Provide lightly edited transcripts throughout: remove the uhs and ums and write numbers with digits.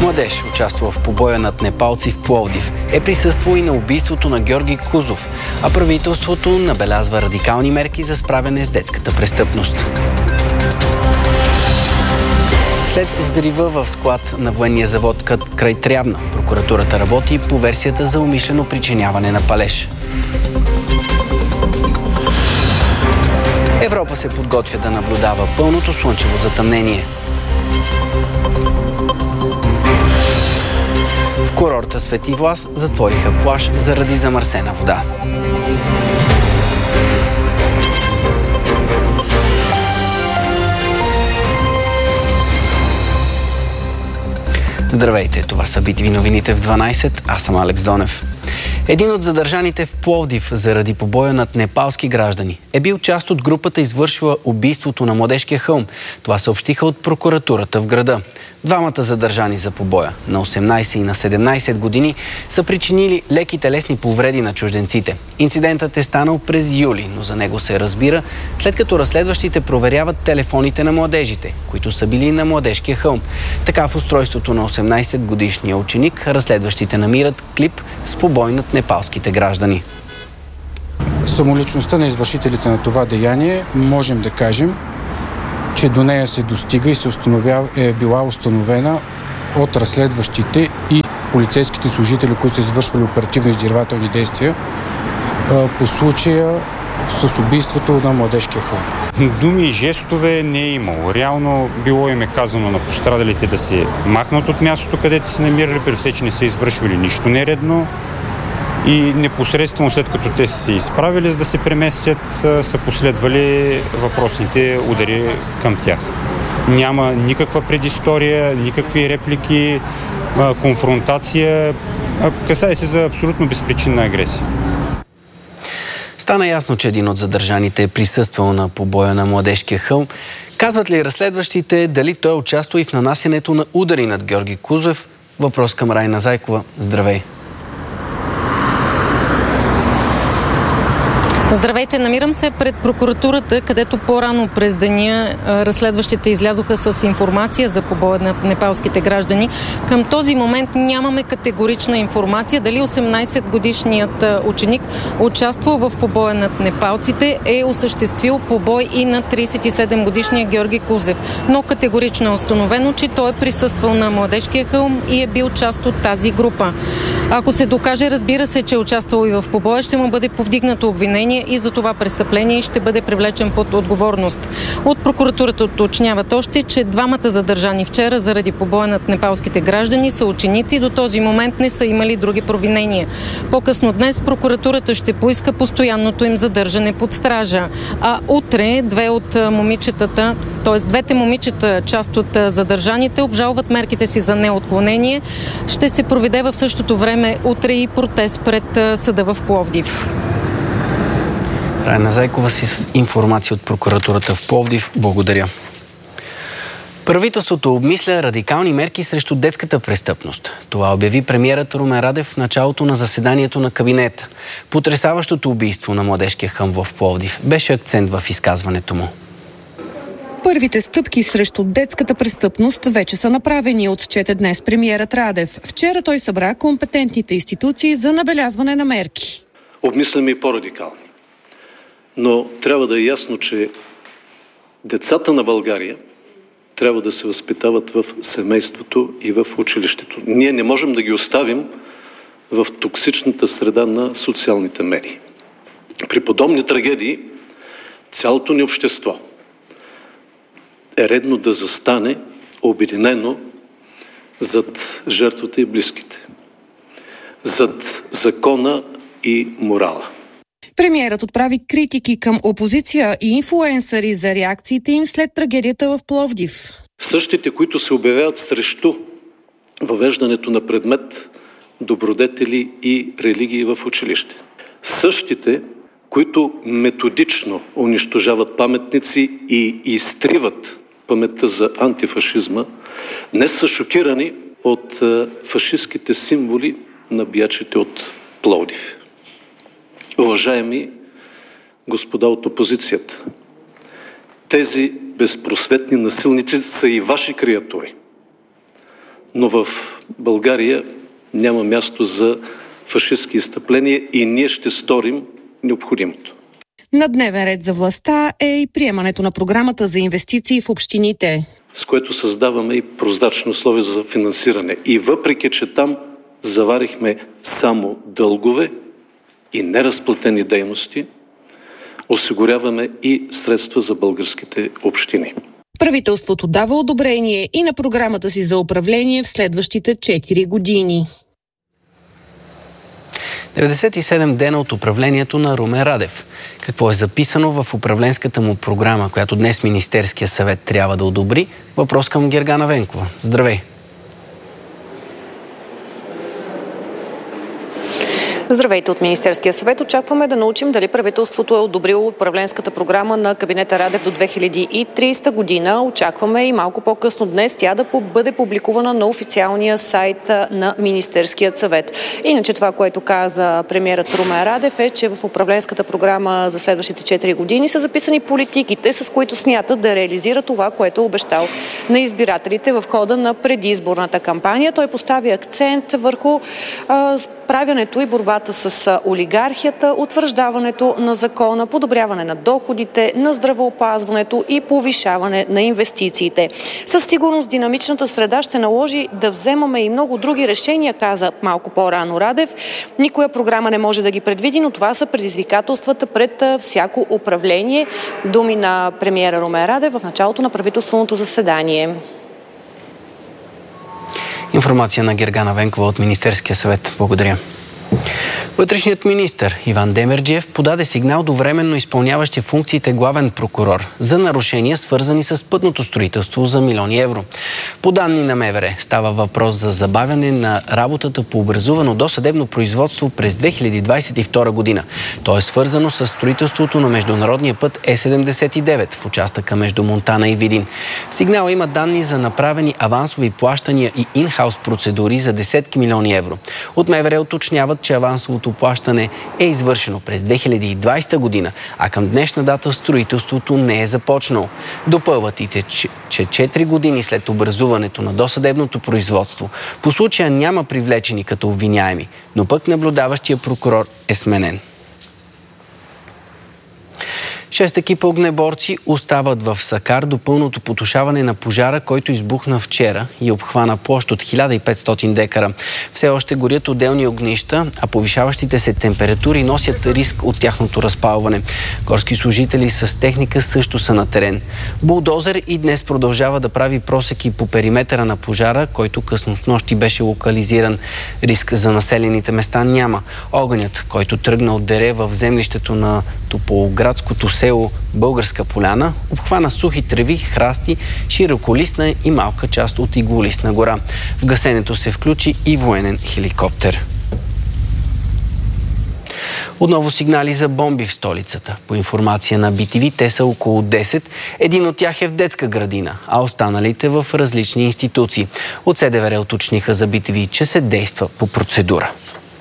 Младеж, участвал в побоя над непалци в Пловдив, е присъствал и на убийството на Георги Кузов, а правителството набелязва радикални мерки за справяне с детската престъпност. След взрива в склад на военния завод край Трявна, прокуратурата работи по версията за умишлено причиняване на палеж. Европа се подготвя да наблюдава пълното слънчево затъмнение. В курорта Свети Влас затвориха плаж заради замърсена вода. Здравейте, това са BTV новините в 12, аз съм Алекс Донев. Един от задържаните в Пловдив заради побоя над непалски граждани е бил част от групата, извършила убийството на Младежкия хълм. Това съобщиха от прокуратурата в града. Двамата задържани за побоя, на 18 и на 17 години, са причинили леки телесни повреди на чужденците. Инцидентът е станал през юли, но за него се разбира, след като разследващите проверяват телефоните на младежите, които са били на Младежкия хълм. Така в устройството на 18-годишния ученик разследващите намират клип с побой над непалските граждани. Самоличността на извършителите на това деяние можем да кажем, че до нея се достига и е била установена от разследващите и полицейските служители, които са извършвали оперативно-издирвателни действия по случая с убийството на Младежкия хълм. Думи и жестове не е имало. Реално било им е казано на пострадалите да се махнат от мястото, където се намирали, при все, че не са извършвали нищо нередно. И непосредствено след като те са се изправили за да се преместят, са последвали въпросните удари към тях. Няма никаква предистория, никакви реплики, конфронтация. Касае се за абсолютно безпричинна агресия. Стана ясно, че един от задържаните е присъствал на побоя на Младежкия хълм. Казват ли разследващите дали той участва и в нанасянето на удари над Георги Кузов? Въпрос към Райна Зайкова. Здравей! Здравейте, намирам се пред прокуратурата, където по-рано през деня разследващите излязоха с информация за побоя над непалските граждани. Към този момент нямаме категорична информация дали 18-годишният ученик, участвал в побоя над непалците, е осъществил побой и на 37-годишния Георги Кузов. Но категорично е установено, че той е присъствал на Младежкия хълм и е бил част от тази група. Ако се докаже, разбира се, че е участвал и в побоя, ще му бъде повдигнато обвинение и за това престъпление ще бъде привлечен под отговорност. От прокуратурата уточняват още, че двамата задържани вчера заради побоя над непалските граждани са ученици и до този момент не са имали други провинения. По-късно днес прокуратурата ще поиска постоянното им задържане под стража. А утре двете момичета, част от задържаните, обжалват мерките си за неотклонение. Ще се проведе в същото време утре и протест пред съда в Пловдив. Райна Зайкова с информация от прокуратурата в Пловдив. Благодаря. Правителството обмисля радикални мерки срещу детската престъпност. Това обяви премиерът Румен Радев в началото на заседанието на кабинета. Потресаващото убийство на Младежкия хълм в Пловдив беше акцент в изказването му. Първите стъпки срещу детската престъпност вече са направени, отчете днес премиерът Радев. Вчера той събра компетентните институции за набелязване на мерки. Обмисляме и по-радикални. Но трябва да е ясно, че децата на България трябва да се възпитават в семейството и в училището. Ние не можем да ги оставим в токсичната среда на социалните медии. При подобни трагедии цялото ни общество е редно да застане обединено зад жертвата и близките, зад закона и морала. Премиерът отправи критики към опозиция и инфлуенсъри за реакциите им след трагедията в Пловдив. Същите, които се обявяват срещу въвеждането на предмет добродетели и религии в училище. Същите, които методично унищожават паметници и изтриват паметта за антифашизма, днес са шокирани от фашистските символи на биячите от Пловдив. Уважаеми господа от опозицията, тези безпросветни насилници са и ваши креатури. но в България няма място за фашистски изстъпления и ние ще сторим необходимото. На дневен ред за властта е и приемането на програмата за инвестиции в общините, с което създаваме и прозрачни условия за финансиране. И въпреки, че там заварихме само дългове и неразплатени дейности, осигуряваме и средства за българските общини. Правителството дава одобрение и на програмата си за управление в следващите 4 години. 97 дена от управлението на Румен Радев. Какво е записано в управленската му програма, която днес Министерския съвет трябва да одобри? Въпрос към Гергана Венкова. Здравей! Здравейте от Министерския съвет. Очакваме да научим дали правителството е одобрило управленската програма на кабинета Радев до 2030 година. Очакваме и малко по-късно днес тя да бъде публикувана на официалния сайт на Министерският съвет. Иначе това, което каза премиерът Румен Радев е, че в управленската програма за следващите 4 години са записани политиките, с които смятат да реализира това, което е обещал на избирателите в хода на предизборната кампания. Той постави акцент върху справянето и борбата с олигархията, утвърждаването на закона, подобряване на доходите, на здравеопазването и повишаване на инвестициите. Със сигурност динамичната среда ще наложи да вземаме и много други решения, каза малко по-рано Радев. Никоя програма не може да ги предвиди, но това са предизвикателствата пред всяко управление. Думи на премиера Румен Радев в началото на правителственото заседание. Информация на Гергана Венкова от Министерския съвет. Благодаря. Вътрешният министър Иван Демерджиев подаде сигнал до временно изпълняващия функциите главен прокурор за нарушения, свързани с пътното строителство за милиони евро. По данни на МВР става въпрос за забавяне на работата по образувано досъдебно производство през 2022 година. То е свързано с строителството на международния път Е79 в участъка между Монтана и Видин. В сигнала има данни за направени авансови плащания и ин-хаус процедури за десетки милиони евро. От МВР уточняват, че авансовото плащане е извършено през 2020 година, а към днешна дата строителството не е започнало. Допълват и, че 4 години след образуването на досъдебното производство по случая няма привлечени като обвиняеми, но пък наблюдаващия прокурор е сменен. 6 екипа огнеборци остават в Сакар до пълното потушаване на пожара, който избухна вчера и обхвана площ от 1500 декара. Все още горят отделни огнища, а повишаващите се температури носят риск от тяхното разпалване. Горски служители с техника също са на терен. Булдозер и днес продължава да прави просеки по периметъра на пожара, който късно снощи беше локализиран. Риск за населените места няма. Огънят, който тръгна от дере в землището на Тополградското село Българска поляна, обхвана сухи треви, храсти, широколистна и малка част от иглолистна гора. В гасенето се включи и военен хеликоптер. Отново сигнали за бомби в столицата. По информация на BTV, те са около 10. Един от тях е в детска градина, а останалите в различни институции. От СДВР уточниха за BTV, че се действа по процедура.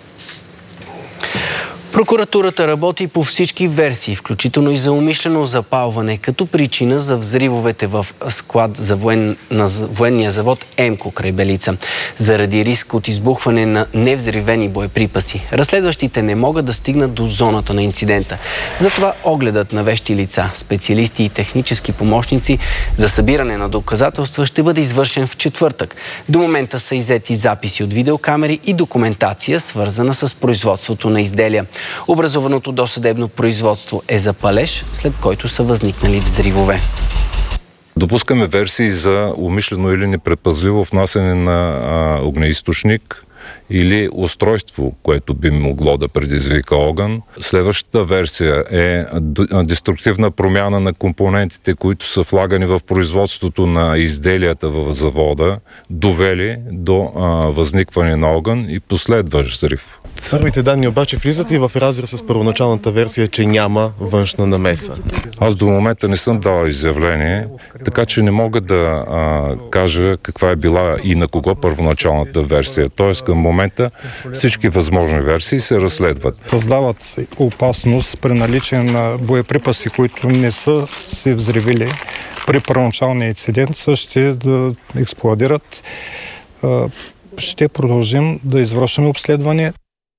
Прокуратурата работи по всички версии, включително и за умишлено запалване, като причина за взривовете в склад за военния завод ЕМКО край Белица. Заради риск от избухване на невзривени боеприпаси, разследващите не могат да стигнат до зоната на инцидента. Затова огледът на вещи лица, специалисти и технически помощници за събиране на доказателства ще бъде извършен в четвъртък. До момента са иззети записи от видеокамери и документация, свързана с производството на изделия. Образуваното досъдебно производство е за палеж, след който са възникнали взривове. Допускаме версии за умишлено или непредпазливо внасяне на огнеизточник или устройство, което би могло да предизвика огън. Следващата версия е деструктивна промяна на компонентите, които са влагани в производството на изделията в завода, довели до възникване на огън и последващ взрив. Първите данни обаче влизат ли в разрез с първоначалната версия, че няма външна намеса? Аз до момента не съм дал изявление, така че не мога да кажа каква е била и на кого първоначалната версия. Тоест към момента всички възможни версии се разследват. Създават опасност при наличие на боеприпаси, които не са се взривили при първоначалния инцидент, същите да експлодират ще продължим да извършваме обследване.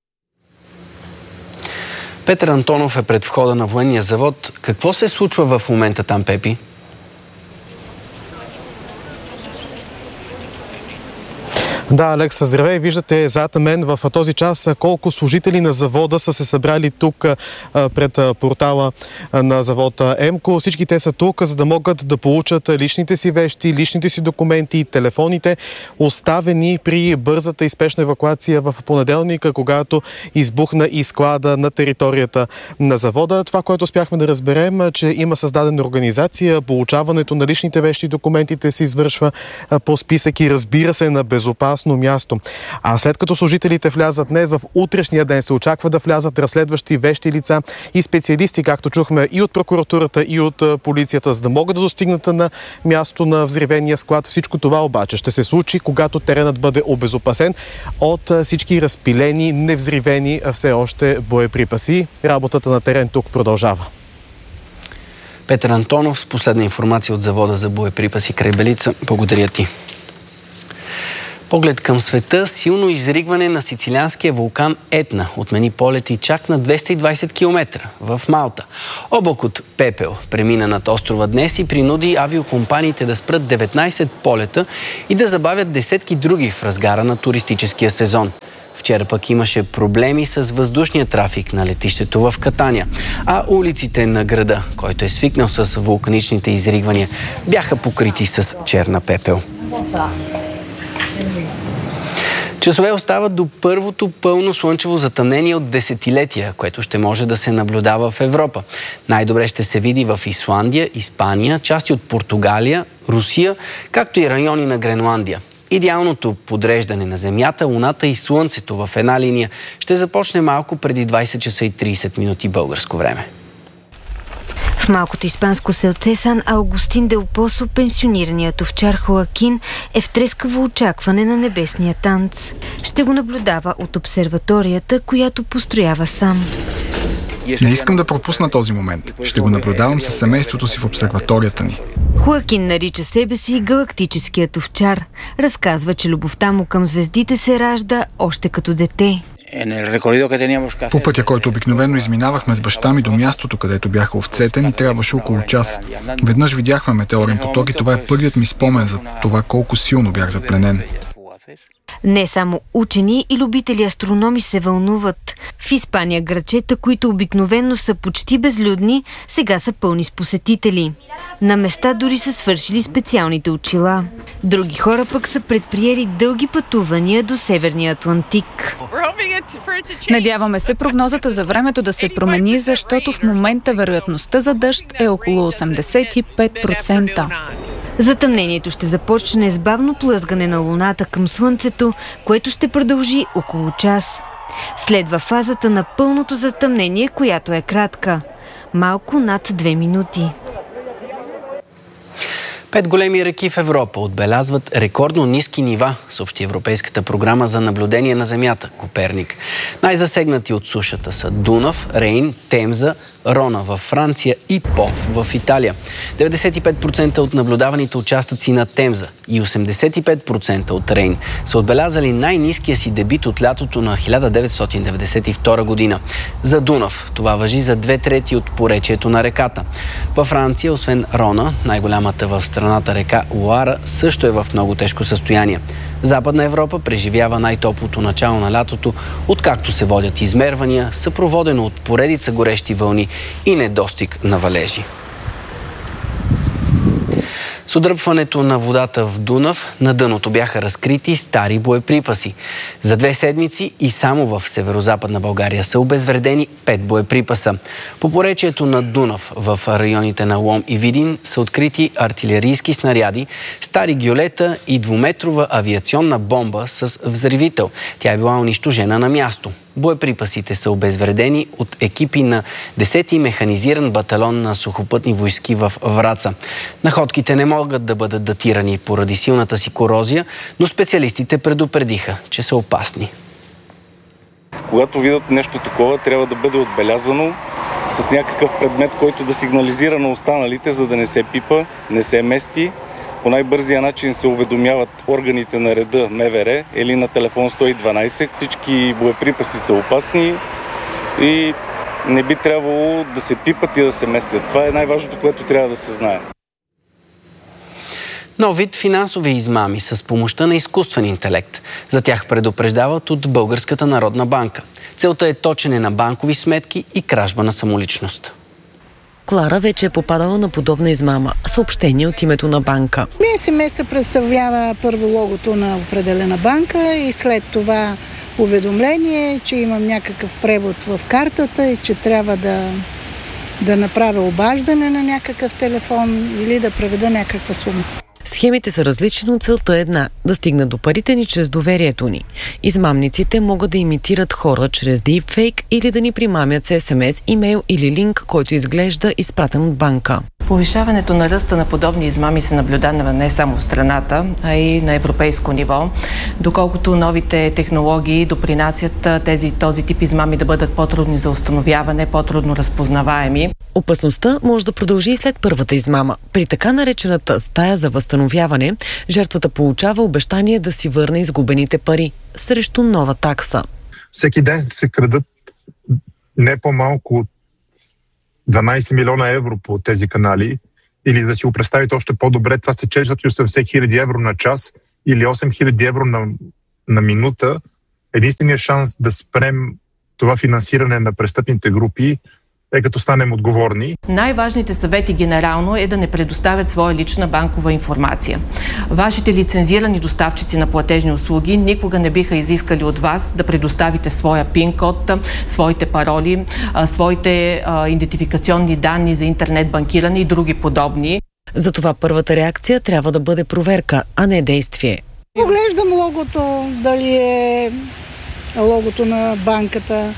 Петър Антонов е пред входа на военния завод. Какво се случва в момента там, Пепи? Да, Алекса, здравей. Виждате зад мен в този час колко служители на завода са се събрали тук пред портала на завода ЕМКО. Всички те са тук, за да могат да получат личните си вещи, личните си документи, телефоните, оставени при бързата и спешна евакуация в понеделника, когато избухна и склада на територията на завода. Това, което успяхме да разберем, че има създадена организация, получаването на личните вещи и документите се извършва по списък и, разбира се, на безопасно място. А след като служителите влязат днес, в утрешния ден се очаква да влязат разследващи вещи лица и специалисти, както чухме и от прокуратурата, и от полицията, за да могат да достигнат на място на взривения склад. Всичко това обаче ще се случи, когато теренът бъде обезопасен от всички разпилени, невзривени все още боеприпаси. Работата на терен тук продължава. Петър Антонов с последна информация от завода за боеприпаси край Белица. Благодаря ти. Поглед към света, силно изригване на сицилианския вулкан Етна отмени полети чак на 220 км в Малта. Облак от пепел премина над острова днес и принуди авиокомпаниите да спрат 19 полета и да забавят десетки други в разгара на туристическия сезон. Вчера пък имаше проблеми с въздушния трафик на летището в Катания, а улиците на града, който е свикнал с вулканичните изригвания, бяха покрити с черна пепел. Часове остават до първото пълно слънчево затъмнение от десетилетия, което ще може да се наблюдава в Европа. Най-добре ще се види в Исландия, Испания, части от Португалия, Русия, както и райони на Гренландия. Идеалното подреждане на Земята, Луната и Слънцето в една линия ще започне малко преди 20 часа и 30 минути българско време. В малкото испанско селце Сан Аугустин де Опосо пенсионираният овчар Хоакин е в трескаво очакване на небесния танц. Ще го наблюдава от обсерваторията, която построява сам. Не искам да пропусна този момент. Ще го наблюдавам със семейството си в обсерваторията ни. Хоакин нарича себе си галактическият овчар. Разказва, че любовта му към звездите се ражда още като дете. По пътя, който обикновено изминавахме с баща ми до мястото, където бяха овцете, ни трябваше около час. Веднъж видяхме метеорен поток и това е първият ми спомен за това колко силно бях запленен. Не само учени и любители астрономи се вълнуват. В Испания градчета, които обикновено са почти безлюдни, сега са пълни с посетители. На места дори са свършили специалните очила. Други хора пък са предприели дълги пътувания до Северния Атлантик. Надяваме се прогнозата за времето да се промени, защото в момента вероятността за дъжд е около 85%. Затъмнението ще започне с бавно плъзгане на Луната към Слънцето, което ще продължи около час. Следва фазата на пълното затъмнение, която е кратка. Малко над 2 минути. 5 големи реки в Европа отбелязват рекордно ниски нива, съобщи Европейската програма за наблюдение на Земята, Коперник. Най-засегнати от сушата са Дунав, Рейн, Темза, Рона във Франция и По в Италия. 95% от наблюдаваните участъци на Темза и 85% от Рейн са отбелязали най-ниския си дебит от лятото на 1992 година. За Дунав това важи за 2/3 от поречието на реката. Във Франция, освен Рона, най-голямата в страната река Лоара също е в много тежко състояние. Западна Европа преживява най-топлото начало на лятото, откакто се водят измервания, съпроводено от поредица горещи вълни и недостиг на валежи. С одръпването на водата в Дунав на дъното бяха разкрити стари боеприпаси. За 2 седмици и само в северозападна България са обезвредени 5 боеприпаса. По поречието на Дунав в районите на Лом и Видин са открити артилерийски снаряди, стари гюлета и 2-метрова авиационна бомба с взривител. Тя е била унищожена на място. Боеприпасите са обезвредени от екипи на 10-ти механизиран батальон на сухопътни войски в Враца. Находките не могат да бъдат датирани поради силната си корозия, но специалистите предупредиха, че са опасни. Когато видят нещо такова, трябва да бъде отбелязано с някакъв предмет, който да сигнализира на останалите, за да не се пипа, не се мести, по най-бързия начин се уведомяват органите на реда МВР или на телефон 112. Всички боеприпаси са опасни и не би трябвало да се пипат и да се местят. Това е най-важното, което трябва да се знае. Нов вид финансови измами с помощта на изкуствен интелект. За тях предупреждават от Българската народна банка. Целта е точене на банкови сметки и кражба на самоличност. Клара вече е попадала на подобна измама. Съобщение от името на банка. СМС представлява първо логото на определена банка и след това уведомление, че имам някакъв превод в картата и че трябва да направя обаждане на някакъв телефон или да преведа някаква сума. Схемите са различни, но целта е една – да стигнат до парите ни чрез доверието ни. Измамниците могат да имитират хора чрез deepfake или да ни примамят с SMS, имейл или линк, който изглежда изпратен от банка. Повишаването на ръста на подобни измами се наблюдава не само в страната, а и на европейско ниво, доколкото новите технологии допринасят този тип измами да бъдат по-трудни за установяване, по-трудно разпознаваеми. Опасността може да продължи и след първата измама. При така наречената стая за възстановяване, жертвата получава обещание да си върне изгубените пари срещу нова такса. Всеки ден се крадат не по-малко от 12 милиона евро по тези канали, или за да си го представите още по-добре, това се 480 хиляди евро на час или 8 хиляди евро на минута. Единственият шанс да спрем това финансиране на престъпните групи е като станем отговорни. Най-важните съвети генерално е да не предоставят своя лична банкова информация. Вашите лицензирани доставчици на платежни услуги никога не биха изискали от вас да предоставите своя пин-код, своите пароли, своите идентификационни данни за интернет банкиране и други подобни. Затова първата реакция трябва да бъде проверка, а не действие. Поглеждам логото, дали е логото на банката.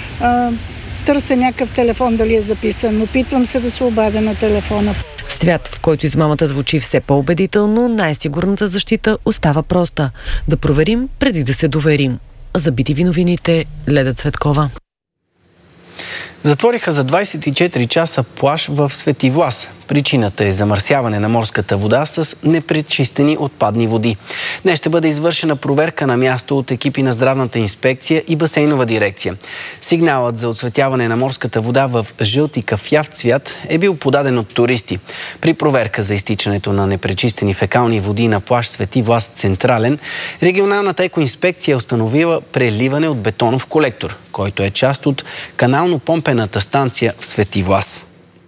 Търся някакъв телефон, дали е записан. Опитвам се да се обадя на телефона. В свят, в който измамата звучи все по-убедително, най-сигурната защита остава проста. Да проверим преди да се доверим. За BTV новините, Леда Цветкова. Затвориха за 24 часа плаж в Свети Влас. Причината е замърсяване на морската вода с непречистени отпадни води. Днес ще бъде извършена проверка на място от екипи на Здравната инспекция и Басейнова дирекция. Сигналът за оцветяване на морската вода в жълт и кафяв цвят е бил подаден от туристи. При проверка за изтичането на непречистени фекални води на плаж Свети Влас Централен, регионалната екоинспекция е установила преливане от бетонов колектор, който е част от канално-помпената станция в Свети Влас.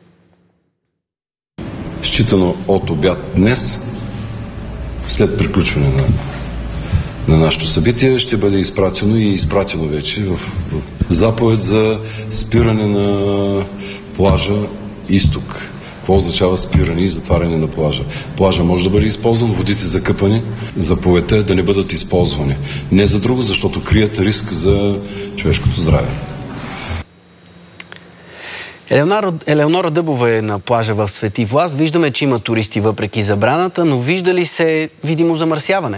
Считано от обяд днес, след приключване на нашето събитие, ще бъде изпратено вече в заповед за спиране на плажа Изток. Какво означава спиране и затваряне на плажа? Плажа може да бъде използван, водите за къпане, заповедта е да не бъдат използвани. Не за друго, защото крият риск за човешкото здраве. Елеонора Дъбова е на плажа в Свети Влас. Виждаме, че има туристи въпреки забраната, но вижда ли се видимо замърсяване?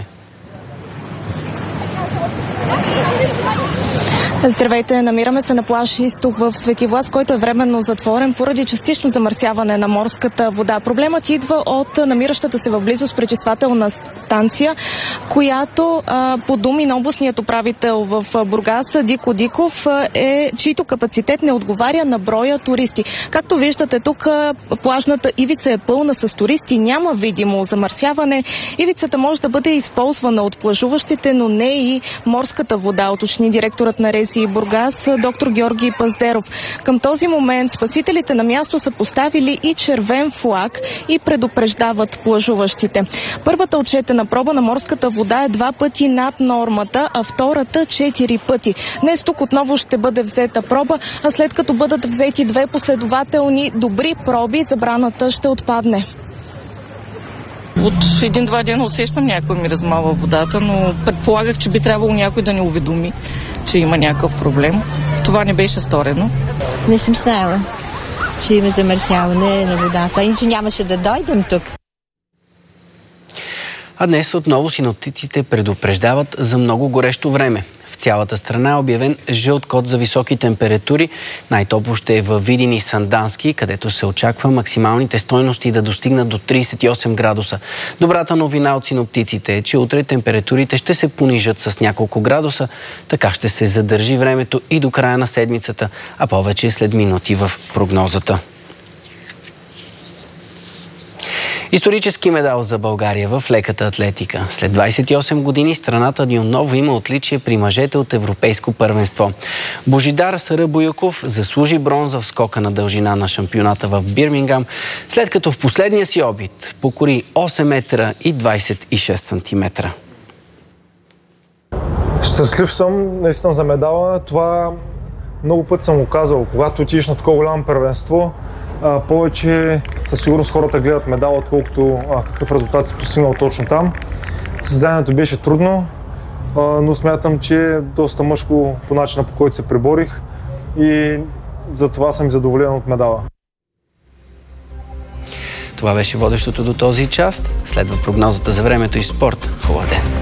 Здравейте, намираме се на плаж Изток в Свети Влас, който е временно затворен поради частично замърсяване на морската вода. Проблемът идва от намиращата се в близост пречиствателна станция, която по думи на областният управител в Бургас Дико Диков чийто капацитет не отговаря на броя туристи. Както виждате тук, плажната ивица е пълна с туристи, няма видимо замърсяване. Ивицата може да бъде използвана от плажуващите, но не и морската вода, уточни директорът на РЗИ Бургас, доктор Георги Паздеров. Към този момент спасителите на място са поставили и червен флаг и предупреждават плажуващите. Първата отчетена проба на морската вода е 2 пъти над нормата, а втората 4 пъти. Днес тук отново ще бъде взета проба, а след като бъдат взети 2 последователни добри проби, забраната ще отпадне. От 1-2 дена усещам някой миризма във водата, но предполагах, че би трябвало някой да ни уведоми, че има някакъв проблем. Това не беше сторено. Не съм знаела, че има замърсяване на водата, иначе нямаше да дойдем тук. А днес отново синоптиците предупреждават за много горещо време. В цялата страна е обявен жълт код за високи температури. Най-топло ще е във Видин и Сандански, където се очаква максималните стойности да достигнат до 38 градуса. Добрата новина от синоптиците е, че утре температурите ще се понижат с няколко градуса. Така ще се задържи времето и до края на седмицата, а повече след минути в прогнозата. Исторически медал за България в леката атлетика. След 28 години страната ни отново има отличие при мъжете от Европейско първенство. Божидар Сарабоюков заслужи бронза в скока на дължина на шампионата в Бирмингам, след като в последния си опит покори 8 метра и 26 сантиметра. Щастлив съм наистина за медала. Това много път съм го казал. Когато отидеш на такова голямо първенство, повече със сигурност хората гледат медала, отколкото какъв резултат си постигнал точно там. Състезанието беше трудно, но смятам, че е доста мъжко по начина, по който се преборих и за това съм задоволен от медала. Това беше водещото до този час. Следва прогнозата за времето и спорт. Хубав ден!